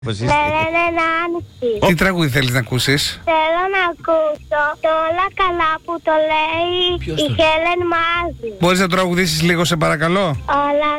Με λένε Νάνση. Τι τραγούδι θέλεις να ακούσεις? Θέλω να ακούσω το Όλα καλά που το λέει η Χέλεν Μάζη. Μπορείς να τραγουδήσεις λίγο, σε παρακαλώ? Όλα